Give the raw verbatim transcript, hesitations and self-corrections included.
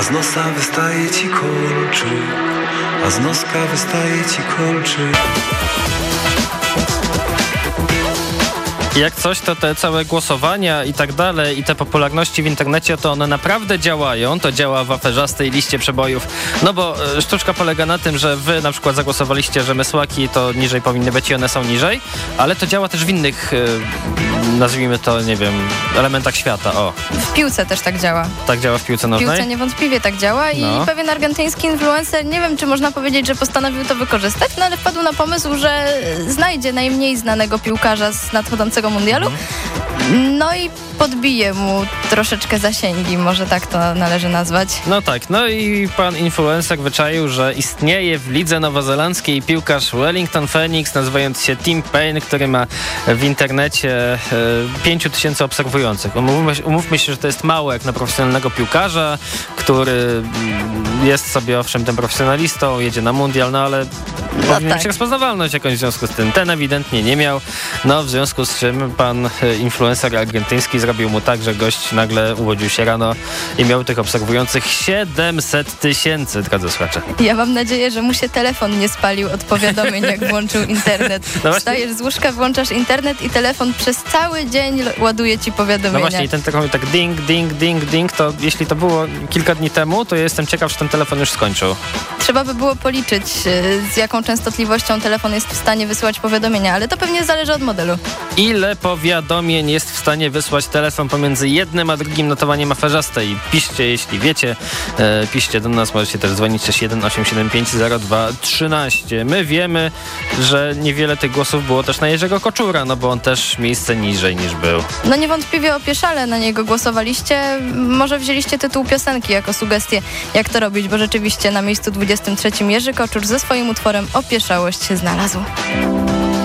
a z nosa wystaje ci kolczyk, a z noska wystaje ci kolczyk. Jak coś, to te całe głosowania i tak dalej i te popularności w internecie, to one naprawdę działają. To działa w aferzastej liście przebojów. No bo e, sztuczka polega na tym, że wy na przykład zagłosowaliście, że Mysłaki to niżej powinny być i one są niżej, ale to działa też w innych, e, nazwijmy to, nie wiem, elementach świata. O. W piłce też tak działa. Tak działa w piłce W nożnej? piłce niewątpliwie tak działa i No. pewien argentyński influencer, nie wiem, czy można powiedzieć, że postanowił to wykorzystać, no ale wpadł na pomysł, że znajdzie najmniej znanego piłkarza z nadchodzącego mundialu, no i podbije mu troszeczkę zasięgi, może tak to należy nazwać. No tak, no i pan influencer wyczaił, że istnieje w lidze nowozelandzkiej piłkarz Wellington Phoenix, nazywający się Tim Payne, który ma w internecie e, pięć tysięcy obserwujących. Umówmy, umówmy się, że to jest mało jak na profesjonalnego piłkarza, który jest sobie owszem tym profesjonalistą, jedzie na mundial, no ale no powinien tak. mieć rozpoznawalność jakąś w związku z tym. Ten ewidentnie nie miał, no w związku z czym pan e, influencer argentyński zrobił mu tak, że gość nagle urodził się rano i miał tych obserwujących siedemset tysięcy, drodzy słuchacze. Ja mam nadzieję, że mu się telefon nie spalił od powiadomień, jak włączył internet. No właśnie. Wstajesz z łóżka, włączasz internet i telefon przez cały dzień ładuje ci powiadomienia. No właśnie i ten telefon tak ding, ding, ding, ding, to jeśli to było kilka dni temu, to ja jestem ciekaw, czy ten telefon już skończył. Trzeba by było policzyć, z jaką częstotliwością telefon jest w stanie wysyłać powiadomienia, ale to pewnie zależy od modelu. Ile powiadomień jest w stanie wysłać telefon pomiędzy jednym a drugim notowaniem aferzastej? Piszcie, jeśli wiecie. E, piszcie do nas, możecie też dzwonić sześć jeden osiem siedem pięć zero dwa trzynaście. My wiemy, że niewiele tych głosów było też na Jerzego Koczura, no bo on też miejsce niżej niż był. No niewątpliwie opieszale na niego głosowaliście. Może wzięliście tytuł piosenki jako sugestię, jak to robić, bo rzeczywiście na miejscu dwudziestym trzecim Jerzy Koczur ze swoim utworem Opieszałość się znalazł.